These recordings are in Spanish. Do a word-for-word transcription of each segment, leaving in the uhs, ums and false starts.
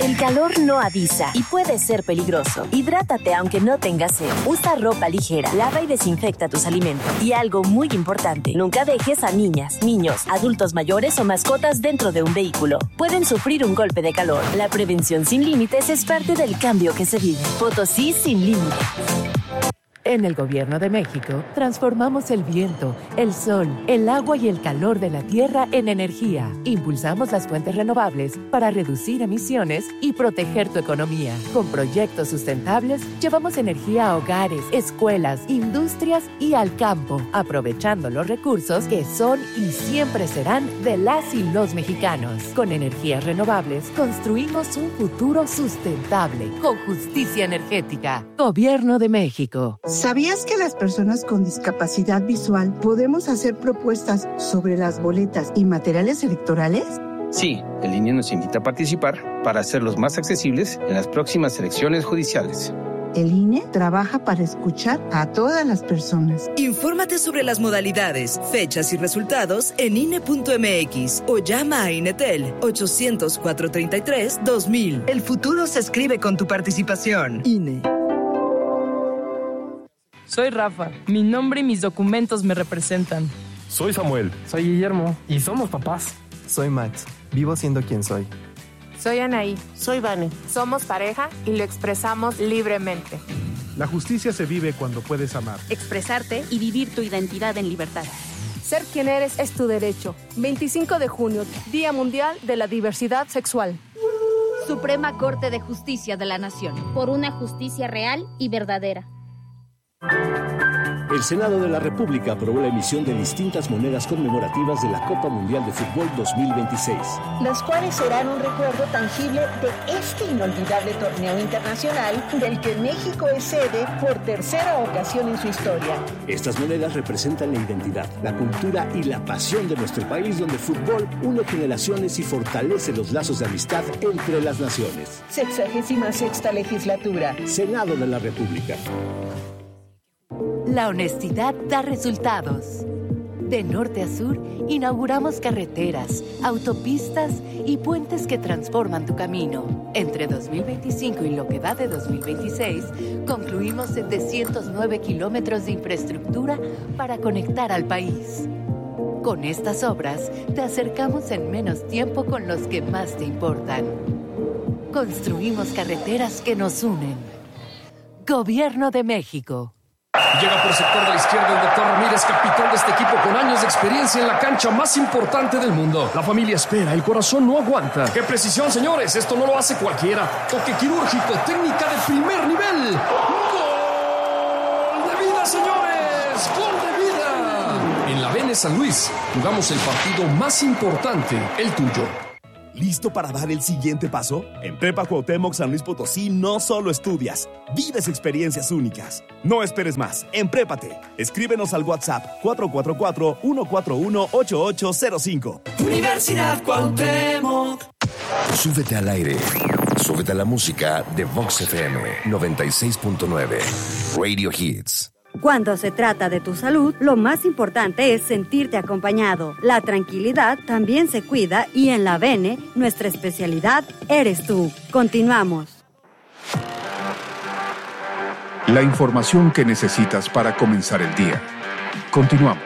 El calor no avisa y puede ser peligroso. Hidrátate aunque no tengas sed. Usa ropa ligera, lava y desinfecta tus alimentos. Y algo muy importante, nunca dejes a niñas, niños, adultos mayores o mascotas dentro de un vehículo. Pueden sufrir un golpe de calor. La prevención sin límites es parte del cambio que se vive. Potosí sin límites. En el Gobierno de México, transformamos el viento, el sol, el agua y el calor de la tierra en energía. Impulsamos las fuentes renovables para reducir emisiones y proteger tu economía. Con proyectos sustentables, llevamos energía a hogares, escuelas, industrias y al campo, aprovechando los recursos que son y siempre serán de las y los mexicanos. Con energías renovables, construimos un futuro sustentable, con justicia energética. Gobierno de México. ¿Sabías que las personas con discapacidad visual podemos hacer propuestas sobre las boletas y materiales electorales? Sí, el I N E nos invita a participar para hacerlos más accesibles en las próximas elecciones judiciales. El I N E trabaja para escuchar a todas las personas. Infórmate sobre las modalidades, fechas y resultados en I N E punto M X o llama a INETEL ochocientos, cuatrocientos treinta y tres, dos mil. El futuro se escribe con tu participación. I N E. Soy Rafa. Mi nombre y mis documentos me representan. Soy Samuel. Soy Guillermo. Y somos papás. Soy Max. Vivo siendo quien soy. Soy Anaí. Soy Vane. Somos pareja y lo expresamos libremente. La justicia se vive cuando puedes amar. Expresarte y vivir tu identidad en libertad. Ser quien eres es tu derecho. veinticinco de junio, Día Mundial de la Diversidad Sexual. Suprema Corte de Justicia de la Nación. Por una justicia real y verdadera. El Senado de la República aprobó la emisión de distintas monedas conmemorativas de la Copa Mundial de Fútbol dos mil veintiséis. Las cuales serán un recuerdo tangible de este inolvidable torneo internacional del que México es sede por tercera ocasión en su historia. Estas monedas representan la identidad, la cultura y la pasión de nuestro país, donde el fútbol une generaciones y fortalece los lazos de amistad entre las naciones. Sexagésima sexta legislatura. Senado de la República. La honestidad da resultados. De norte a sur, inauguramos carreteras, autopistas y puentes que transforman tu camino. Entre dos mil veinticinco y lo que va de dos mil veintiséis, concluimos setecientos nueve kilómetros de infraestructura para conectar al país. Con estas obras, te acercamos en menos tiempo con los que más te importan. Construimos carreteras que nos unen. Gobierno de México. Llega por el sector de la izquierda el doctor Ramírez, capitán de este equipo con años de experiencia en la cancha más importante del mundo. La familia espera, el corazón no aguanta. ¡Qué precisión, señores! Esto no lo hace cualquiera. Toque quirúrgico, técnica de primer nivel. ¡Gol de vida, señores! ¡Gol de vida! En la Vene San Luis jugamos el partido más importante, el tuyo. ¿Listo para dar el siguiente paso? En Prepa Cuauhtémoc San Luis Potosí no solo estudias, vives experiencias únicas. No esperes más, emprépate. Escríbenos al WhatsApp cuatro cuatro cuatro, uno cuatro uno, ocho ocho cero cinco. Universidad Cuauhtémoc. Súbete al aire. Súbete a la música de Vox F M noventa y seis punto nueve. Radio Hits. Cuando se trata de tu salud, lo más importante es sentirte acompañado. La tranquilidad también se cuida y en la Vene, nuestra especialidad eres tú. Continuamos. La información que necesitas para comenzar el día. Continuamos.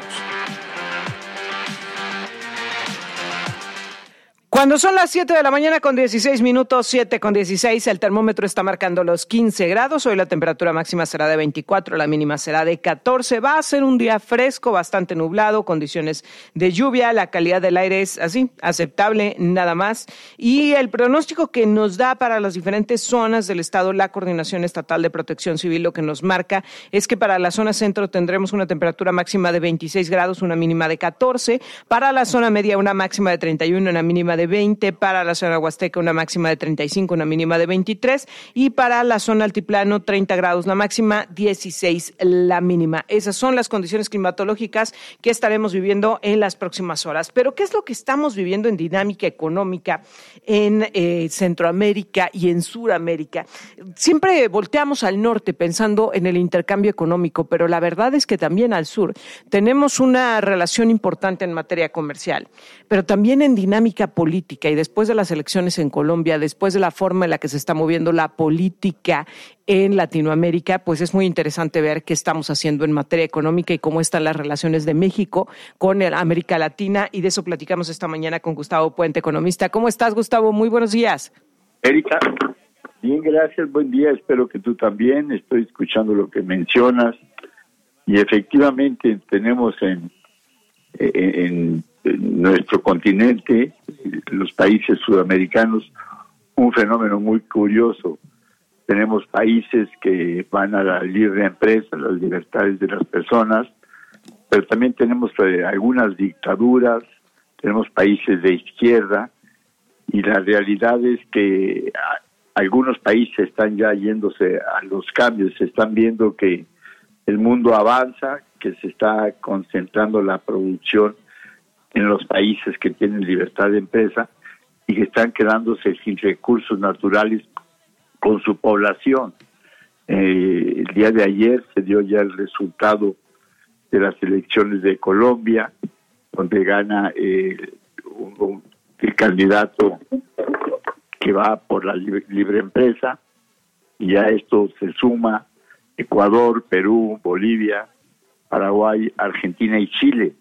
Cuando son las siete de la mañana con dieciséis minutos, siete con dieciséis, el termómetro está marcando los quince grados. Hoy la temperatura máxima será de veinticuatro, la mínima será de catorce. Va a ser un día fresco, bastante nublado, condiciones de lluvia. La calidad del aire es así, aceptable, nada más. Y el pronóstico que nos da para las diferentes zonas del estado la Coordinación Estatal de Protección Civil, lo que nos marca es que para la zona centro tendremos una temperatura máxima de veintiséis grados, una mínima de catorce. Para la zona media, una máxima de treinta y uno, una mínima de veinte, para la zona huasteca una máxima de treinta y cinco, una mínima de veintitrés, y para la zona altiplano treinta grados la máxima, dieciséis la mínima. Esas son las condiciones climatológicas que estaremos viviendo en las próximas horas. Pero ¿qué es lo que estamos viviendo en dinámica económica en eh, Centroamérica y en Suramérica? Siempre volteamos al norte pensando en el intercambio económico, pero la verdad es que también al sur tenemos una relación importante en materia comercial, pero también en dinámica política. política y después de las elecciones en Colombia, después de la forma en la que se está moviendo la política en Latinoamérica, pues es muy interesante ver qué estamos haciendo en materia económica y cómo están las relaciones de México con América Latina, y de eso platicamos esta mañana con Gustavo Puente, economista. ¿Cómo estás, Gustavo? Muy buenos días. Erika, bien, gracias, buen día, espero que tú también. Estoy escuchando lo que mencionas y efectivamente tenemos en, en, en nuestro continente, los países sudamericanos, un fenómeno muy curioso. Tenemos países que van a la libre empresa, las libertades de las personas, pero también tenemos eh, algunas dictaduras, tenemos países de izquierda, y la realidad es que algunos países están ya yéndose a los cambios, se están viendo que el mundo avanza, que se está concentrando la producción en los países que tienen libertad de empresa y que están quedándose sin recursos naturales con su población. Eh, el día de ayer se dio ya el resultado de las elecciones de Colombia, donde gana eh, un, un, el candidato que va por la libre, libre empresa, y a esto se suma Ecuador, Perú, Bolivia, Paraguay, Argentina y Chile.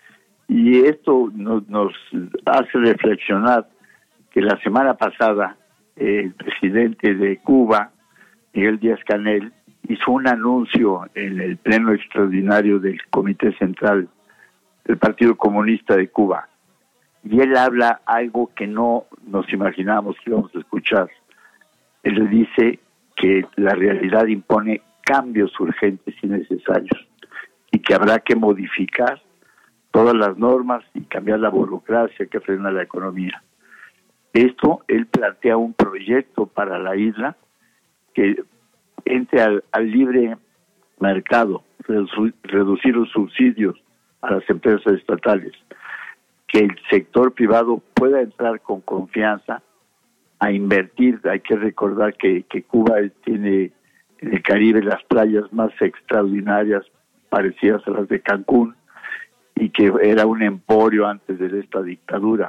Y esto nos, nos hace reflexionar que la semana pasada eh, el presidente de Cuba, Miguel Díaz-Canel, hizo un anuncio en el pleno extraordinario del Comité Central del Partido Comunista de Cuba. Y él habla algo que no nos imaginamos que íbamos a escuchar. Él le dice que la realidad impone cambios urgentes y necesarios y que habrá que modificar todas las normas y cambiar la burocracia que frena la economía. Esto, él plantea un proyecto para la isla que entre al, al libre mercado, redu- reducir los subsidios a las empresas estatales, que el sector privado pueda entrar con confianza a invertir. Hay que recordar que, que Cuba tiene en el Caribe las playas más extraordinarias, parecidas a las de Cancún, y que era un emporio antes de esta dictadura.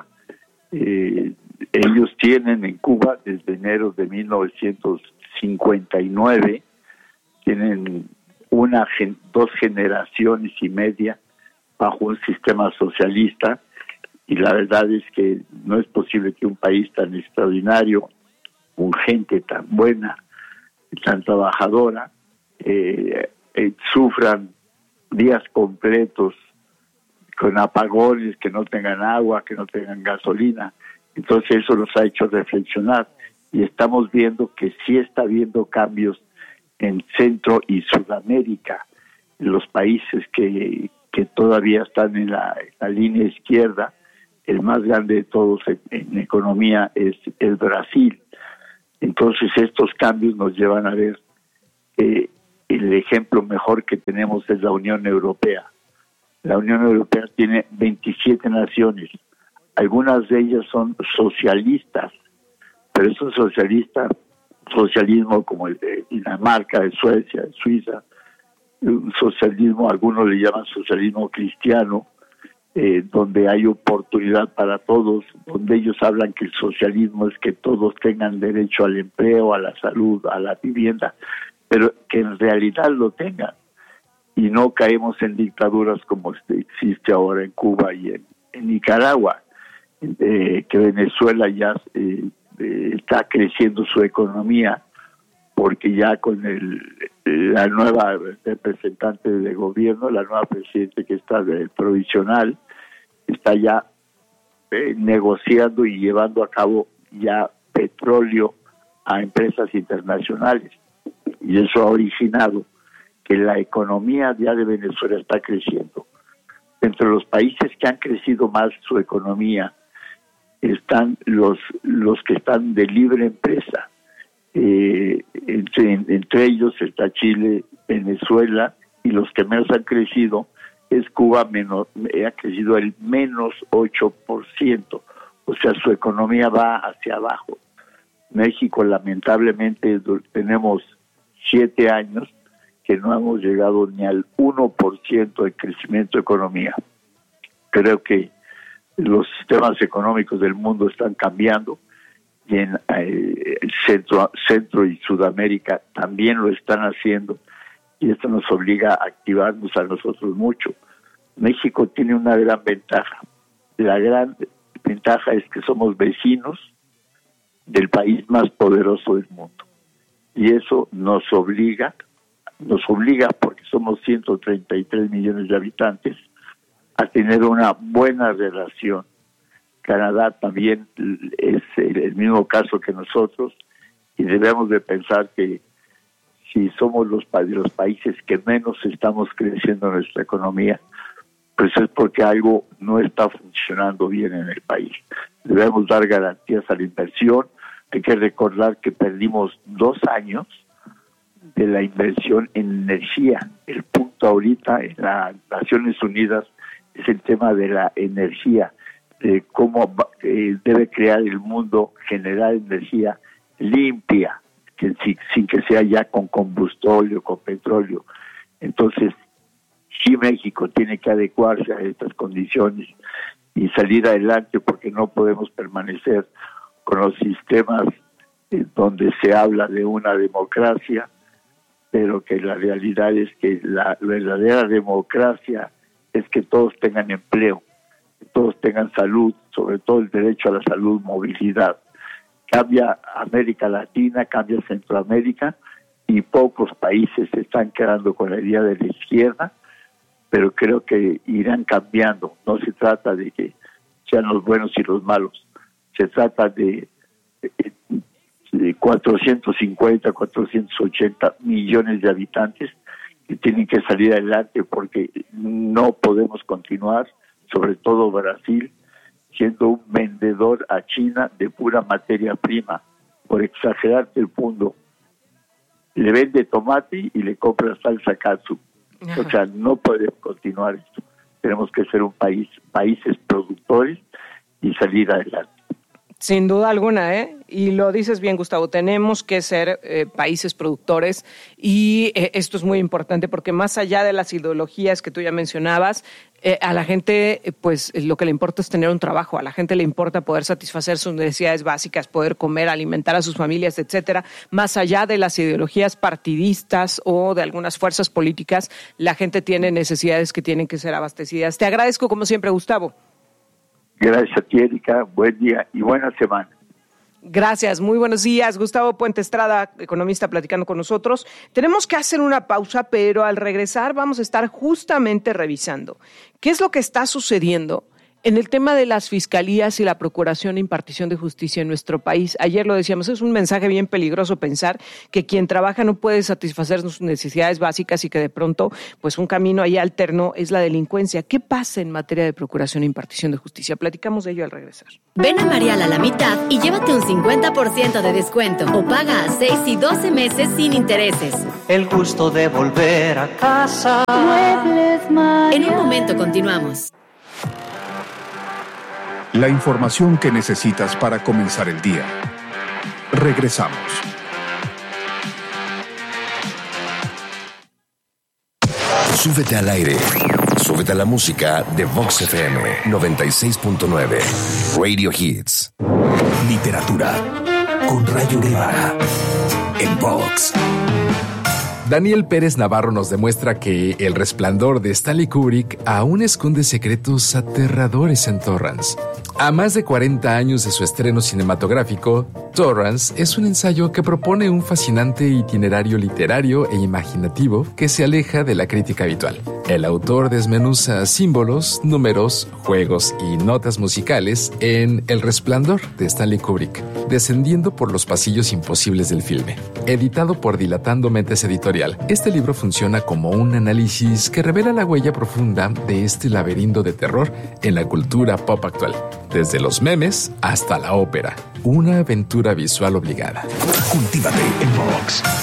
Eh, ellos tienen en Cuba, desde enero de mil novecientos cincuenta y nueve, tienen una dos generaciones y media bajo un sistema socialista, y la verdad es que no es posible que un país tan extraordinario, con gente tan buena, tan trabajadora, eh, eh, sufran días completos con apagones, que no tengan agua, que no tengan gasolina. Entonces eso nos ha hecho reflexionar, y estamos viendo que sí está habiendo cambios en Centro y Sudamérica, en los países que, que todavía están en la, en la línea izquierda. El más grande de todos en, en economía es el Brasil. Entonces estos cambios nos llevan a ver eh, el ejemplo mejor que tenemos es la Unión Europea. La Unión Europea tiene veintisiete naciones, algunas de ellas son socialistas, pero es un socialista, socialismo como el de Dinamarca, de Suecia, de Suiza, un socialismo, algunos le llaman socialismo cristiano, eh, donde hay oportunidad para todos, donde ellos hablan que el socialismo es que todos tengan derecho al empleo, a la salud, a la vivienda, pero que en realidad lo tengan, y no caemos en dictaduras como existe ahora en Cuba y en, en Nicaragua, eh, que Venezuela ya eh, eh, está creciendo su economía, porque ya con el, la nueva representante de gobierno, la nueva presidenta que está del provisional, está ya eh, negociando y llevando a cabo ya petróleo a empresas internacionales, y eso ha originado que la economía ya de Venezuela está creciendo. Entre los países que han crecido más su economía están los los que están de libre empresa. Eh, entre, entre ellos está Chile, Venezuela, y los que menos han crecido es Cuba, menos, ha crecido el menos ocho por ciento. O sea, su economía va hacia abajo. México, lamentablemente, tenemos siete años que no hemos llegado ni al uno por ciento de crecimiento de economía. Creo que los sistemas económicos del mundo están cambiando y en eh, Centro, Centro y Sudamérica también lo están haciendo, y esto nos obliga a activarnos a nosotros mucho. México tiene una gran ventaja. La gran ventaja es que somos vecinos del país más poderoso del mundo, y eso nos obliga, nos obliga porque somos ciento treinta y tres millones de habitantes, a tener una buena relación. Canadá también es el mismo caso que nosotros, y debemos de pensar que si somos los, los países que menos estamos creciendo en nuestra economía, pues es porque algo no está funcionando bien en el país. Debemos dar garantías a la inversión. Hay que recordar que perdimos dos años de la inversión en energía. El punto ahorita en las Naciones Unidas es el tema de la energía, de cómo eh, debe crear el mundo, generar energía limpia, que sin, sin que sea ya con combustible, con petróleo. Entonces, sí, México tiene que adecuarse a estas condiciones y salir adelante, porque no podemos permanecer con los sistemas eh, donde se habla de una democracia, pero que la realidad es que la verdadera democracia es que todos tengan empleo, que todos tengan salud, sobre todo el derecho a la salud, movilidad. Cambia América Latina, cambia Centroamérica, y pocos países se están quedando con la idea de la izquierda, pero creo que irán cambiando. No se trata de que sean los buenos y los malos, se trata de, de, de cuatrocientos cincuenta, cuatrocientos ochenta millones de habitantes que tienen que salir adelante, porque no podemos continuar, sobre todo Brasil, siendo un vendedor a China de pura materia prima. Por exagerarte el punto, le vende tomate y le compra salsa katsu. Ajá. O sea, no podemos continuar esto. Tenemos que ser un país, países productores y salir adelante. Sin duda alguna, ¿eh? Y lo dices bien, Gustavo, tenemos que ser eh, países productores, y eh, esto es muy importante porque más allá de las ideologías que tú ya mencionabas, eh, a la gente, eh, pues lo que le importa es tener un trabajo, a la gente le importa poder satisfacer sus necesidades básicas, poder comer, alimentar a sus familias, etcétera. Más allá de las ideologías partidistas o de algunas fuerzas políticas, la gente tiene necesidades que tienen que ser abastecidas. Te agradezco como siempre, Gustavo. Gracias a ti, Erika. Buen día y buena semana. Gracias, muy buenos días. Gustavo Puente Estrada, economista, platicando con nosotros. Tenemos que hacer una pausa, pero al regresar vamos a estar justamente revisando qué es lo que está sucediendo en el tema de las fiscalías y la procuración e impartición de justicia en nuestro país. Ayer lo decíamos, es un mensaje bien peligroso pensar que quien trabaja no puede satisfacer sus necesidades básicas y que de pronto, pues un camino ahí alterno es la delincuencia. ¿Qué pasa en materia de procuración e impartición de justicia? Platicamos de ello al regresar. Ven a Marial a la mitad y llévate un cincuenta por ciento de descuento o paga a seis y doce meses sin intereses. El gusto de volver a casa. Muebles Marial. En un momento continuamos. La información que necesitas para comenzar el día. Regresamos. Súbete al aire. Súbete a la música de Vox F M noventa y seis punto nueve. Radio Hits. Literatura con Rayo Guevara en Vox. Daniel Pérez Navarro nos demuestra que El Resplandor de Stanley Kubrick aún esconde secretos aterradores en Torrance. A más de cuarenta años de su estreno cinematográfico, Torrance es un ensayo que propone un fascinante itinerario literario e imaginativo que se aleja de la crítica habitual. El autor desmenuza símbolos, números, juegos y notas musicales en El Resplandor de Stanley Kubrick, descendiendo por los pasillos imposibles del filme. Editado por Dilatando Mentes Editorial, este libro funciona como un análisis que revela la huella profunda de este laberinto de terror en la cultura pop actual, desde los memes hasta la ópera. Una aventura visual obligada. Cultívate en Vox.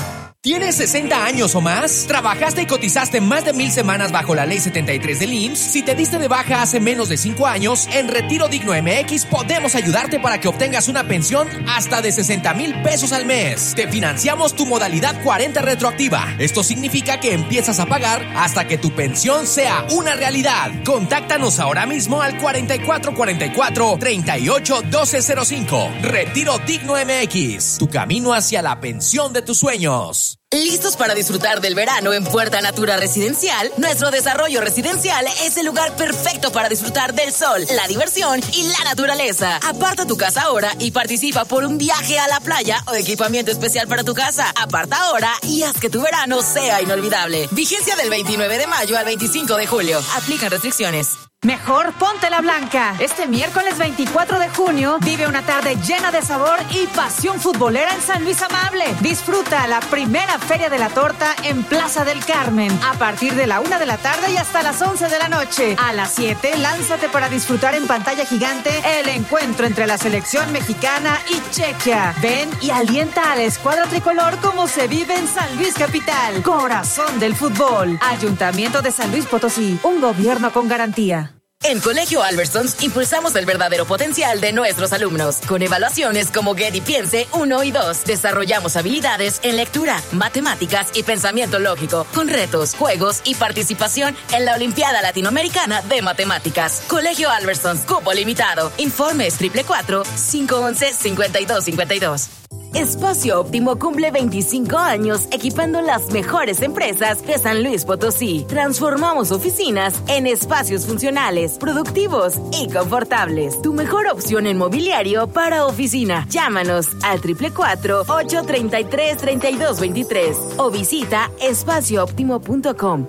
¿Tienes sesenta años o más? ¿Trabajaste y cotizaste más de mil semanas bajo la Ley setenta y tres del I M S S? Si te diste de baja hace menos de cinco años, en Retiro Digno M X podemos ayudarte para que obtengas una pensión hasta de sesenta mil pesos al mes. Te financiamos tu modalidad cuarenta retroactiva. Esto significa que empiezas a pagar hasta que tu pensión sea una realidad. Contáctanos ahora mismo al cuarenta y cuatro cuarenta y cuatro, treinta y ocho doce cero cinco. Retiro Digno M X, tu camino hacia la pensión de tus sueños. ¿Listos para disfrutar del verano en Puerta Natura Residencial? Nuestro desarrollo residencial es el lugar perfecto para disfrutar del sol, la diversión y la naturaleza. Aparta tu casa ahora y participa por un viaje a la playa o equipamiento especial para tu casa. Aparta ahora y haz que tu verano sea inolvidable. Vigencia del veintinueve de mayo al veinticinco de julio. Aplican restricciones. Mejor ponte la blanca. Este miércoles veinticuatro de junio vive una tarde llena de sabor y pasión futbolera en San Luis Amable. Disfruta la primera Feria de la Torta en Plaza del Carmen a partir de la una de la tarde y hasta las once de la noche. A las siete, lánzate para disfrutar en pantalla gigante el encuentro entre la selección mexicana y Chequia. Ven y alienta a la escuadra tricolor como se vive en San Luis Capital, corazón del fútbol. Ayuntamiento de San Luis Potosí, un gobierno con garantía. En Colegio Albertsons impulsamos el verdadero potencial de nuestros alumnos. Con evaluaciones como Get y Piense uno y dos, desarrollamos habilidades en lectura, matemáticas y pensamiento lógico, con retos, juegos y participación en la Olimpiada Latinoamericana de Matemáticas. Colegio Albertsons, cupo limitado. Informes triple cuatro, cinco once, cincuenta y dos cincuenta y dos. Espacio Óptimo cumple veinticinco años equipando las mejores empresas de San Luis Potosí. Transformamos oficinas en espacios funcionales, productivos y confortables. Tu mejor opción en mobiliario para oficina. Llámanos al triple cuatro, ocho treinta y tres, treinta y dos veintitrés o visita espacio óptimo punto com.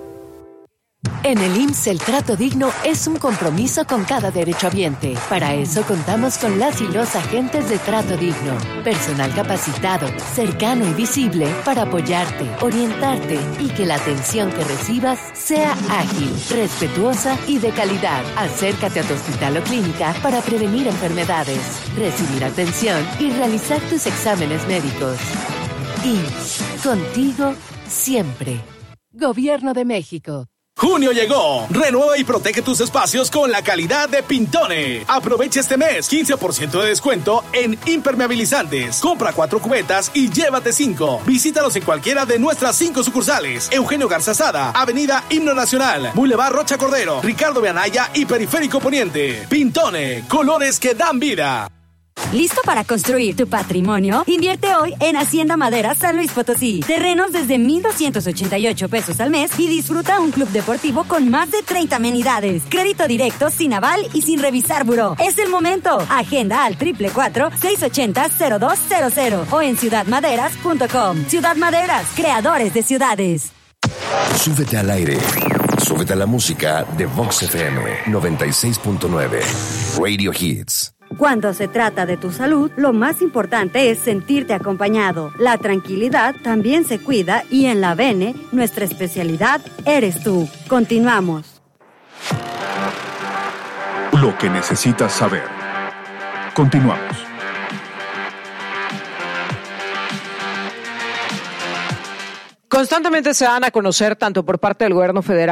En el I M S S el trato digno es un compromiso con cada derechohabiente. Para eso contamos con las y los agentes de Trato Digno. Personal capacitado, cercano y visible para apoyarte, orientarte y que la atención que recibas sea ágil, respetuosa y de calidad. Acércate a tu hospital o clínica para prevenir enfermedades, recibir atención y realizar tus exámenes médicos. I M S S, contigo siempre. Gobierno de México. Junio llegó. Renueva y protege tus espacios con la calidad de Pintone. Aprovecha este mes, quince por ciento de descuento en impermeabilizantes. Compra cuatro cubetas y llévate cinco. Visítalos en cualquiera de nuestras cinco sucursales. Eugenio Garza Sada, Avenida Himno Nacional, Boulevard Rocha Cordero, Ricardo Beanaya y Periférico Poniente. Pintone, colores que dan vida. ¿Listo para construir tu patrimonio? Invierte hoy en Hacienda Madera San Luis Potosí. Terrenos desde mil doscientos ochenta y ocho pesos al mes y disfruta un club deportivo con más de treinta amenidades. Crédito directo, sin aval y sin revisar buró. Es el momento. Agenda al triple cuatro, seis ochenta, cero dos cero cero o en ciudad maderas punto com. Ciudad Maderas, creadores de ciudades. Súbete al aire. Súbete a la música de Vox F M noventa y seis punto nueve. Radio Hits. Cuando se trata de tu salud, lo más importante es sentirte acompañado. La tranquilidad también se cuida y en la Bene, nuestra especialidad eres tú. Continuamos. Lo que necesitas saber. Continuamos. Constantemente se dan a conocer, tanto por parte del gobierno federal